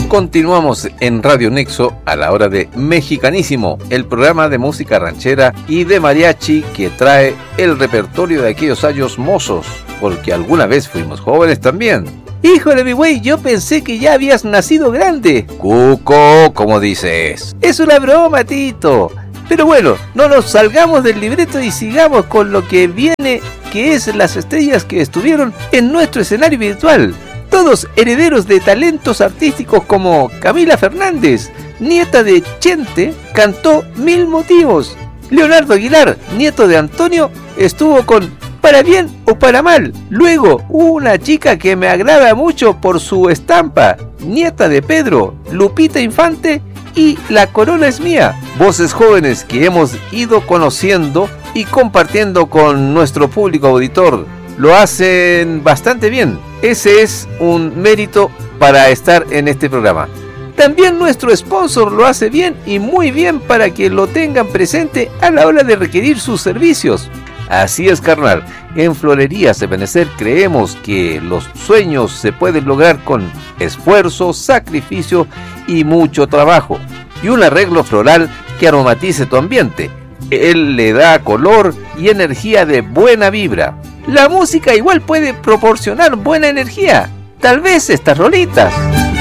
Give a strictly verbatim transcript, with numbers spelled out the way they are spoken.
Continuamos en Radio Nexo a la hora de Mexicanísimo, el programa de música ranchera y de mariachi que trae el repertorio de aquellos años mozos, porque alguna vez fuimos jóvenes también. Híjole, mi güey, yo pensé que ya habías nacido grande. Cuco, ¿cómo dices? Es una broma, Tito. Pero bueno, no nos salgamos del libreto y sigamos con lo que viene, que es las estrellas que estuvieron en nuestro escenario virtual. Todos herederos de talentos artísticos como Camila Fernández, nieta de Chente, cantó Mil Motivos. Leonardo Aguilar, nieto de Antonio, estuvo con Para Bien o Para Mal. Luego, una chica que me agrada mucho por su estampa, nieta de Pedro, Lupita Infante y La Corona es Mía. Voces jóvenes que hemos ido conociendo y compartiendo con nuestro público auditor. Lo hacen bastante bien. Ese es un mérito para estar en este programa. También nuestro sponsor lo hace bien y muy bien para que lo tengan presente a la hora de requerir sus servicios. Así es, carnal. En Florerías Ebenecer creemos que los sueños se pueden lograr con esfuerzo, sacrificio y mucho trabajo. Y un arreglo floral que aromatice tu ambiente. Él le da color y energía de buena vibra. La música igual puede proporcionar buena energía. Tal vez estas rolitas.